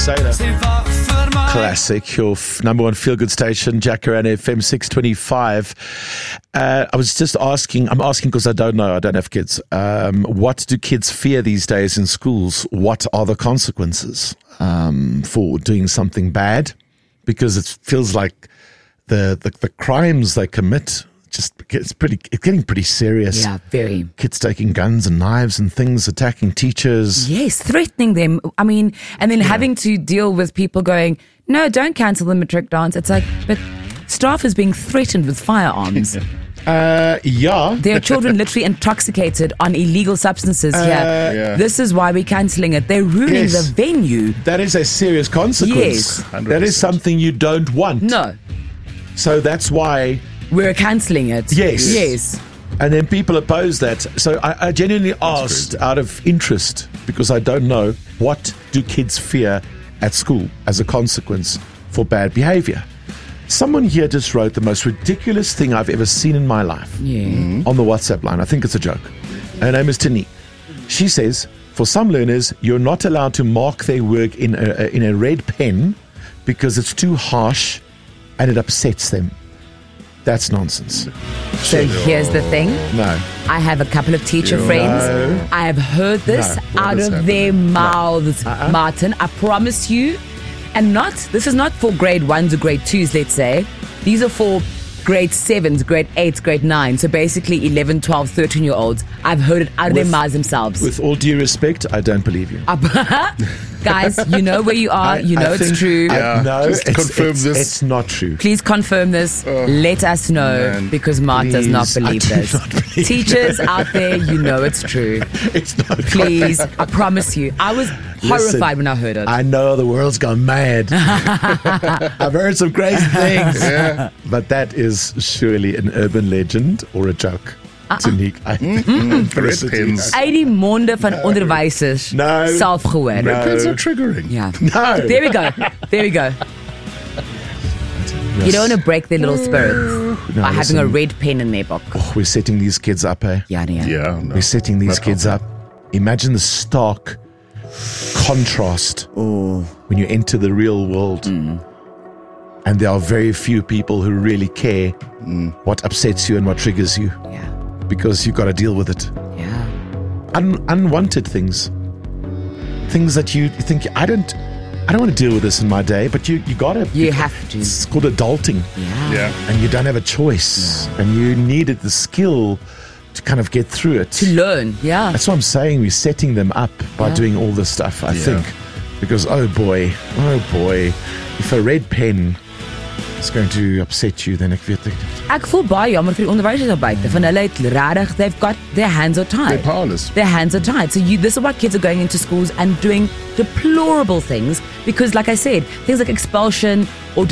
Sailor. Classic, your number one feel-good station, Jacaranda FM 625. I'm asking because I don't know, I don't have kids. What do kids fear these days in schools? What are the consequences for doing something bad? Because it feels like the crimes they commit, it's getting pretty serious. Yeah, very. Kids taking guns and knives and things, attacking teachers. Yes, threatening them. I mean, and then having to deal with people going, no, don't cancel the matric dance. It's like, but staff is being threatened with firearms. Yeah. There are children literally intoxicated on illegal substances here. Yeah. This is why we're cancelling it. They're ruining the venue. That is a serious consequence. Yes. 100%. That is something you don't want. No, So that's why. we're cancelling it. Yes. Yes. And then people oppose that. So I genuinely asked out of interest, because I don't know, what do kids fear at school as a consequence for bad behavior? Someone here just wrote the most ridiculous thing I've ever seen in my life on the WhatsApp line. I think it's a joke. Her name is Tanique. She says, for some learners, you're not allowed to mark their work in a red pen because it's too harsh and it upsets them. That's nonsense. So here's the thing. No. I have a couple of teacher friends. I have heard this No. out What of has their mouths, Martin. I promise you. And this is not for grade 1s or grade 2s, let's say. These are for grade 7s, grade 8s, grade 9s. So basically 11, 12, 13-year-olds. I've heard it out of their mouths themselves. With all due respect, I don't believe you. Guys, you know where you are. You know it's true. No, Just confirm this. It's not true. Please confirm this. Let us know, man. because Mark does not Please, I believe do this. not believe Teachers out there, you know it's true. It's not. Please, I promise you. I was horrified when I heard it. I know the world's gone mad. I've heard some crazy things. But that is surely an urban legend or a joke. Tanique, I think. Red pens. 80 monde van onderwysers No. self gehoor. No. Pens are triggering. Yeah. No. There we go. There we go. You don't want to break their little spirits by having a red pen in their book. Oh, we're setting these kids up, eh? Yeah. Yeah, no. We're setting these kids up. Imagine the stark contrast when you enter the real world. And there are very few people who really care what upsets you and what triggers you, Yeah. because you've got to deal with it. Yeah. Unwanted things that you think, I don't want to deal with this in my day, but you gotta. You have to. It's called adulting, Yeah. and you don't have a choice, and you needed the skill to kind of get through it. To learn. Yeah. That's what I'm saying. We're setting them up by doing all this stuff, I think, because oh boy, if a red pen is going to upset you, then ek weet ek. Ek voel baie jammer vir die onderwysers daar buite. Van hulle het regtig, they've got their hands are tied. They're powerless. Their hands are tied. So this is why kids are going into schools and doing deplorable things, because like I said, things like expulsion or